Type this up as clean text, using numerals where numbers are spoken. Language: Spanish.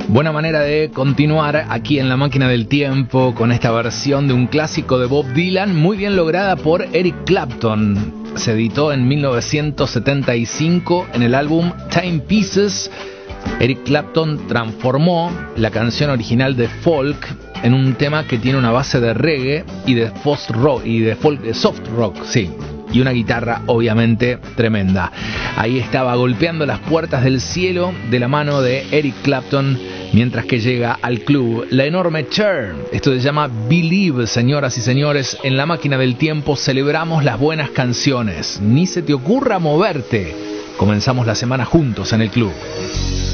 Buena manera de continuar aquí en La Máquina del Tiempo con esta versión de un clásico de Bob Dylan, muy bien lograda por Eric Clapton. Se editó en 1975 en el álbum Timepieces. Eric Clapton transformó la canción original de folk en un tema que tiene una base de reggae y de soft rock, sí, y una guitarra obviamente tremenda. Ahí estaba golpeando las puertas del cielo de la mano de Eric Clapton, mientras que llega al club la enorme Cher. Esto se llama Believe, señoras y señores. En La Máquina del Tiempo celebramos las buenas canciones. Ni se te ocurra moverte. Comenzamos la semana juntos en el club.